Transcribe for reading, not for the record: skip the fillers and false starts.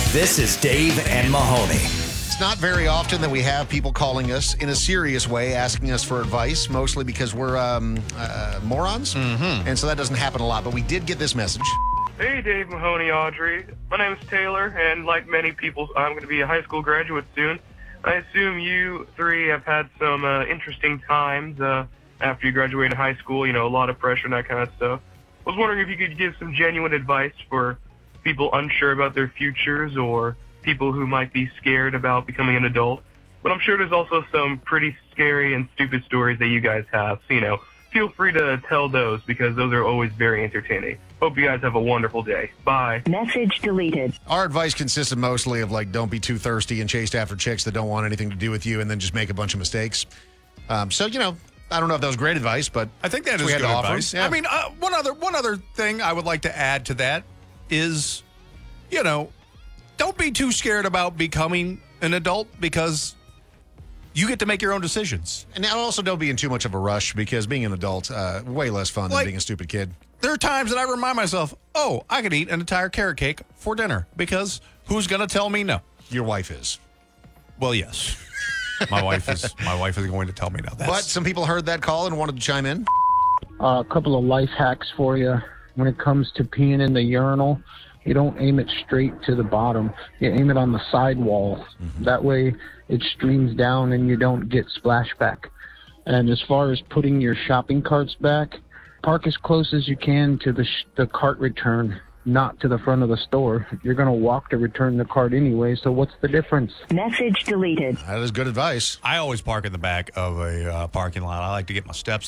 This is Dave and Mahoney. It's not very often that we have people calling us in a serious way, asking us for advice, mostly because we're morons. And so that doesn't happen a lot. But we did get this message. Hey, Dave, Mahoney, Audrey. My name is Taylor, and like many people, I'm going to be a high school graduate soon. I assume you three have had some interesting times after you graduated high school, you know, a lot of pressure and that kind of stuff. I was wondering if you could give some genuine advice for people unsure about their futures or people who might be scared about becoming an adult. But I'm sure there's also some pretty scary and stupid stories that you guys have. So, you know, feel free to tell those because those are always very entertaining. Hope you guys have a wonderful day. Bye. Message deleted. Our advice consisted mostly of, like, don't be too thirsty and chase after chicks that don't want anything to do with you and then just make a bunch of mistakes. So, you know, I don't know if that was great advice, but I think that is we had good to offer. advice. Yeah. I mean, one other thing I would like to add to that is, you know, don't be too scared about becoming an adult because you get to make your own decisions. And now also don't be in too much of a rush because being an adult, way less fun than being a stupid kid. There are times that I remind myself, oh, I could eat an entire carrot cake for dinner because who's going to tell me no? Your wife is. Well, yes. My wife is going to tell me no. But some people heard that call and wanted to chime in. A couple of life hacks for you. When it comes to peeing in the urinal, you don't aim it straight to the bottom. You aim it on the side wall. That way it streams down and you don't get splashback. And as far as putting your shopping carts back, park as close as you can to the cart return, not to the front of the store. You're going to walk to return the cart anyway, so what's the difference? Message deleted. That is good advice. I always park in the back of a parking lot. I like to get my steps